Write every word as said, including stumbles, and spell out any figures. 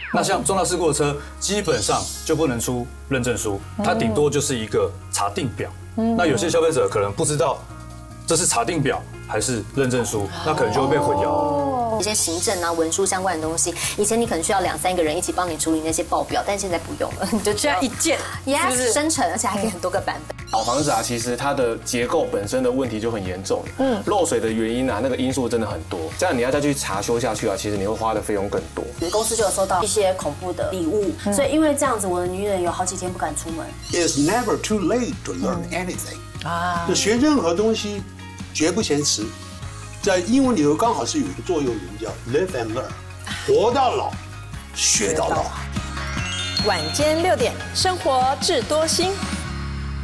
那像重大事故的车，基本上就不能出认证书，它顶多就是一个查定表。那有些消费者可能不知道这是查定表还是认证书，那可能就会被混淆。 一些行政啊、文书相关的东西，以前你可能需要两三个人一起帮你处理那些报表，但现在不用了，你就只要一键 ，yes， 生成，而且还可以很多个版本。 老房子啊，其实它的结构本身的问题就很严重，嗯，漏水的原因啊，那个因素真的很多，这样你要再去查修下去啊，其实你会花的费用更多。 公司就有收到一些恐怖的礼物，所以因为这样子，我的女人有好几天不敢出门。 It's never too late to learn anything。啊，就学任何东西，绝不嫌迟。在英文里头刚好是有一个座右铭叫 "Live and learn"， 活到老，学到老。 晚间六点，生活智多星。